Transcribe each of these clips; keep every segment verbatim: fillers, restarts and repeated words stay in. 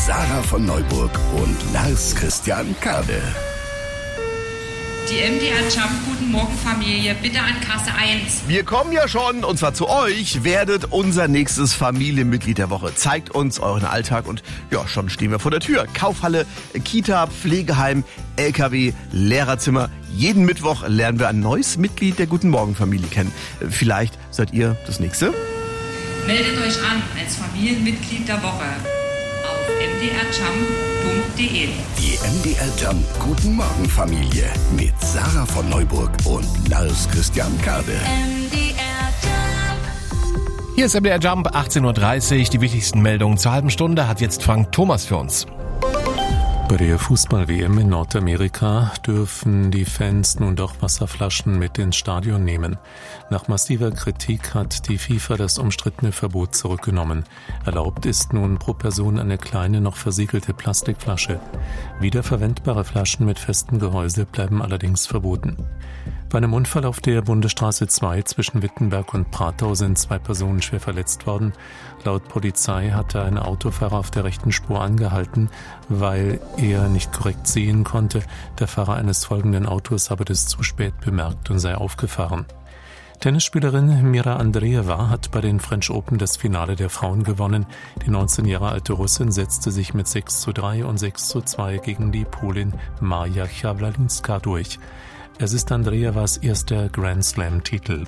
Sarah von Neuburg und Lars Christian Kade. Die M D R Jump, guten Morgen Familie, bitte an Kasse eins. Wir kommen ja schon, und zwar zu euch, werdet unser nächstes Familienmitglied der Woche. Zeigt uns euren Alltag und ja, schon stehen wir vor der Tür. Kaufhalle, Kita, Pflegeheim, L K W, Lehrerzimmer. Jeden Mittwoch lernen wir ein neues Mitglied der Guten Morgen Familie kennen. Vielleicht seid ihr das nächste? Meldet euch an als Familienmitglied der Woche auf m d r jump punkt d e. Die M D R Jump Guten Morgen Familie mit Sarah von Neuburg und Lars Christian Kade. M D R Jump. Hier ist M D R Jump, achtzehn Uhr dreißig. Die wichtigsten Meldungen zur halben Stunde hat jetzt Frank Thomas für uns. Bei der Fußball-W M in Nordamerika dürfen die Fans nun doch Wasserflaschen mit ins Stadion nehmen. Nach massiver Kritik hat die FIFA das umstrittene Verbot zurückgenommen. Erlaubt ist nun pro Person eine kleine, noch versiegelte Plastikflasche. Wiederverwendbare Flaschen mit festem Gehäuse bleiben allerdings verboten. Bei einem Unfall auf der Bundesstraße zwei zwischen Wittenberg und Pratau sind zwei Personen schwer verletzt worden. Laut Polizei hatte ein Autofahrer auf der rechten Spur angehalten, weil er nicht korrekt sehen konnte. Der Fahrer eines folgenden Autos habe das zu spät bemerkt und sei aufgefahren. Tennisspielerin Mira Andreeva hat bei den French Open das Finale der Frauen gewonnen. Die neunzehn Jahre alte Russin setzte sich mit sechs zu drei und sechs zu zwei gegen die Polin Maja Chawlalinska durch. Es ist Andreevas erster Grand Slam-Titel.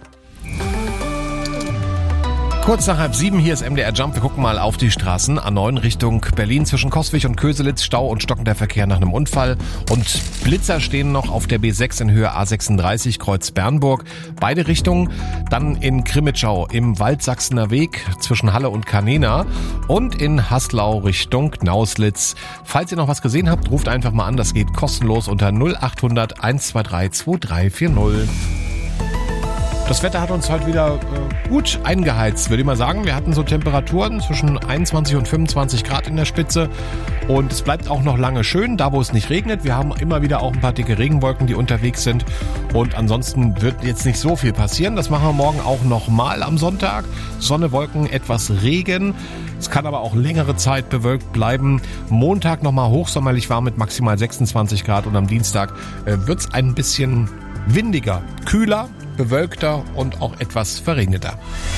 Kurz nach halb sieben, hier ist M D R Jump. Wir gucken mal auf die Straßen. A neun Richtung Berlin zwischen Coswig und Köselitz. Stau und stockender Verkehr nach einem Unfall. Und Blitzer stehen noch auf der B sechs in Höhe A sechsunddreißig, Kreuz Bernburg. Beide Richtungen. Dann in Krimitschau im Waldsachsener Weg zwischen Halle und Kanena. Und in Haslau Richtung Gnauslitz. Falls ihr noch was gesehen habt, ruft einfach mal an. Das geht kostenlos unter null acht hundert eins zwei drei zwei drei vier null. Das Wetter hat uns heute wieder äh, gut eingeheizt, würde ich mal sagen. Wir hatten so Temperaturen zwischen einundzwanzig und fünfundzwanzig Grad in der Spitze. Und es bleibt auch noch lange schön, da wo es nicht regnet. Wir haben immer wieder auch ein paar dicke Regenwolken, die unterwegs sind. Und ansonsten wird jetzt nicht so viel passieren. Das machen wir morgen auch nochmal am Sonntag. Sonne, Wolken, etwas Regen. Es kann aber auch längere Zeit bewölkt bleiben. Montag nochmal hochsommerlich warm mit maximal sechsundzwanzig Grad. Und am Dienstag äh, wird es ein bisschen windiger, kühler, bewölkter und auch etwas verregneter.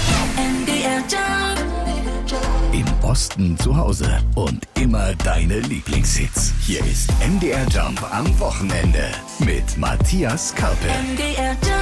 Im Osten zu Hause und immer deine Lieblingshits. Hier ist M D R Jump am Wochenende mit Matthias Karpe. M D R Jump.